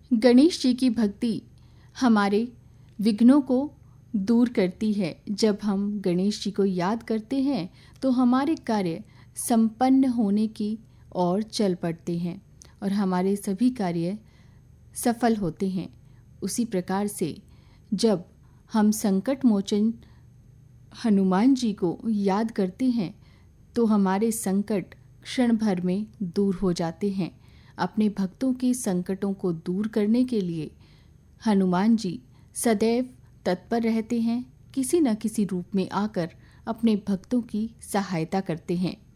गणेश जी की भक्ति हमारे विघ्नों को दूर करती है। जब हम गणेश जी को याद करते हैं तो हमारे कार्य संपन्न होने की ओर चल पड़ते हैं और हमारे सभी कार्य सफल होते हैं। उसी प्रकार से जब हम संकट मोचन हनुमान जी को याद करते हैं तो हमारे संकट क्षण भर में दूर हो जाते हैं। अपने भक्तों के संकटों को दूर करने के लिए हनुमान जी सदैव तत्पर रहते हैं, किसी न किसी रूप में आकर अपने भक्तों की सहायता करते हैं।